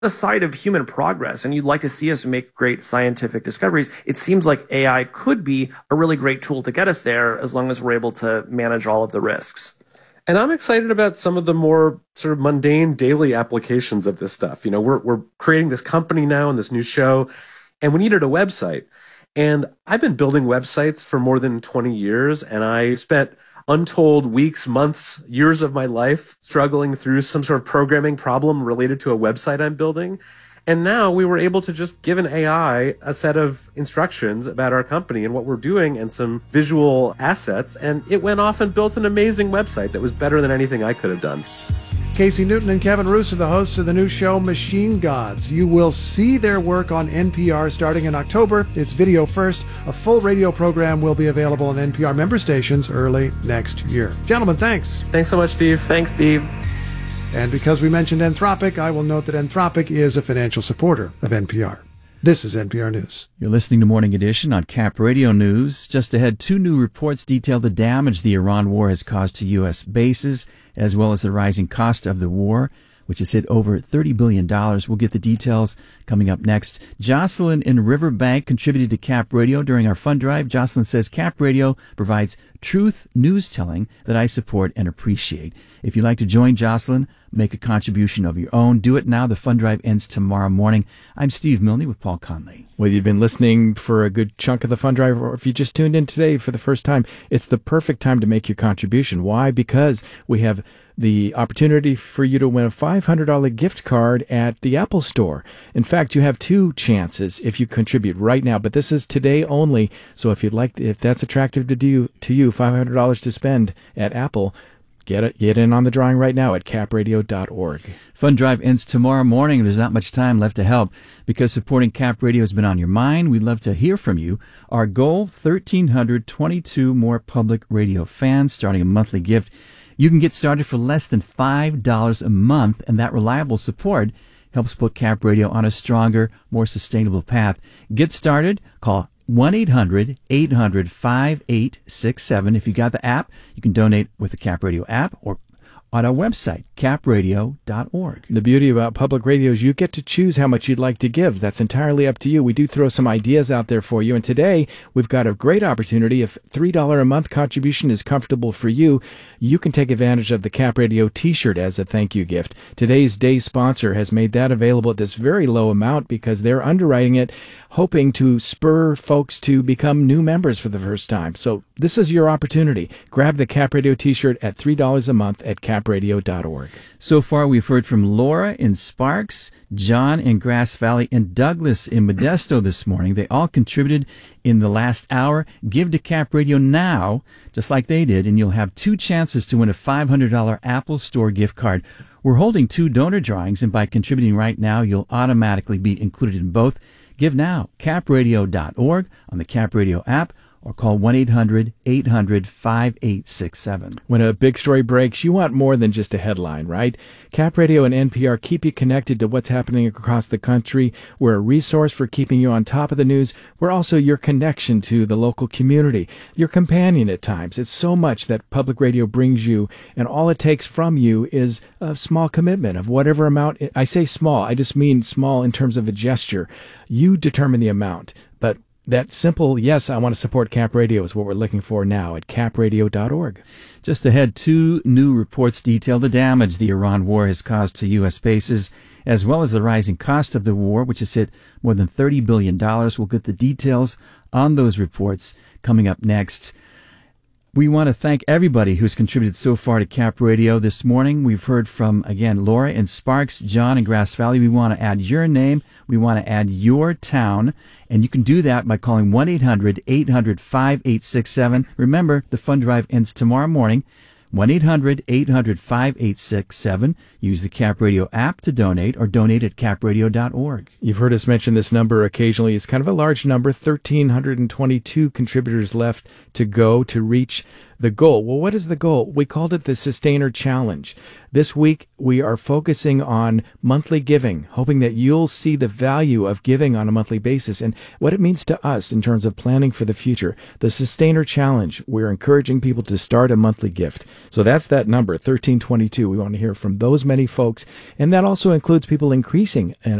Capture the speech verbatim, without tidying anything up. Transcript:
the side of human progress and you'd like to see us make great scientific discoveries, it seems like A I could be a really great tool to get us there as long as we're able to manage all of the risks. And I'm excited about some of the more sort of mundane daily applications of this stuff. You know, we're we're creating this company now and this new show, and we needed a website. And I've been building websites for more than twenty years, and I spent untold weeks, months, years of my life struggling through some sort of programming problem related to a website I'm building. And now we were able to just give an A I a set of instructions about our company and what we're doing and some visual assets. And it went off and built an amazing website that was better than anything I could have done. Casey Newton and Kevin Roos are the hosts of the new show Machine Gods. You will see their work on N P R starting in October. It's video first. A full radio program will be available on N P R member stations early next year. Gentlemen, thanks. Thanks so much, Steve. Thanks, Steve. And because we mentioned Anthropic, I will note that Anthropic is a financial supporter of N P R. This is N P R News. You're listening to Morning Edition on Cap Radio News. Just ahead, two new reports detail the damage the Iran war has caused to U S bases, as well as the rising cost of the war, which has hit over thirty billion dollars. We'll get the details coming up next. Jocelyn in Riverbank contributed to Cap Radio during our fund drive. Jocelyn says Cap Radio provides truth news telling that I support and appreciate. If you'd like to join Jocelyn, make a contribution of your own, do it now. The fund drive ends tomorrow morning. I'm Steve Milne with Paul Conley. Whether you've been listening for a good chunk of the fund drive or if you just tuned in today for the first time, it's the perfect time to make your contribution. Why? Because we have the opportunity for you to win a five hundred dollars gift card at the Apple Store. In fact, you have two chances if you contribute right now, but this is today only. So if you'd like, if that's attractive to do to you, five hundred dollars to spend at Apple, get it, get in on the drawing right now at cap radio dot org. Fund drive ends tomorrow morning. There's not much time left to help because supporting Cap Radio has been on your mind. We'd love to hear from you. Our goal, one thousand three hundred twenty-two more public radio fans, starting a monthly gift. You can get started for less than five dollars a month, and that reliable support helps put Cap Radio on a stronger, more sustainable path. Get started. Call one eight hundred eight hundred five eight six seven. If you got the app, you can donate with the Cap Radio app or on our website, cap radio dot org. The beauty about public radio is you get to choose how much you'd like to give. That's entirely up to you. We do throw some ideas out there for you. And today, we've got a great opportunity. If three dollars a month contribution is comfortable for you, you can take advantage of the Cap Radio t-shirt as a thank you gift. Today's day sponsor has made that available at this very low amount because they're underwriting it, hoping to spur folks to become new members for the first time. So this is your opportunity. Grab the Cap Radio t-shirt at three dollars a month at cap radio dot org. So far, we've heard from Laura in Sparks, John in Grass Valley, and Douglas in Modesto this morning. They all contributed in the last hour. Give to Cap Radio now, just like they did, and you'll have two chances to win a five hundred dollars Apple Store gift card. We're holding two donor drawings, and by contributing right now, you'll automatically be included in both. Give now, cap radio dot org on the Cap Radio app, or call one eight hundred eight hundred five eight six seven. When a big story breaks, you want more than just a headline, right? Cap Radio and N P R keep you connected to what's happening across the country. We're a resource for keeping you on top of the news. We're also your connection to the local community, your companion at times. It's so much that public radio brings you, and all it takes from you is a small commitment of whatever amount. I say small, I just mean small in terms of a gesture. You determine the amount, but that simple, yes, I want to support Cap Radio is what we're looking for now at cap radio dot org. Just ahead, two new reports detail the damage the Iran war has caused to U S bases, as well as the rising cost of the war, which has hit more than thirty billion dollars. We'll get the details on those reports coming up next. We want to thank everybody who's contributed so far to Cap Radio this morning. We've heard from, again, Laura in Sparks, John in Grass Valley. We want to add your name. We want to add your town. And you can do that by calling one eight hundred eight hundred five eight six seven. Remember, the fund drive ends tomorrow morning. one eight hundred eight hundred five eight six seven. Use the Cap Radio app to donate or donate at cap radio dot org. You've heard us mention this number occasionally. It's kind of a large number, one thousand three hundred twenty-two contributors left to go to reach The goal. Well, what is the goal? We called it the Sustainer Challenge. This week, we are focusing on monthly giving, hoping that you'll see the value of giving on a monthly basis and what it means to us in terms of planning for the future. The Sustainer Challenge, we're encouraging people to start a monthly gift. So that's that number, thirteen twenty-two. We want to hear from those many folks, and that also includes people increasing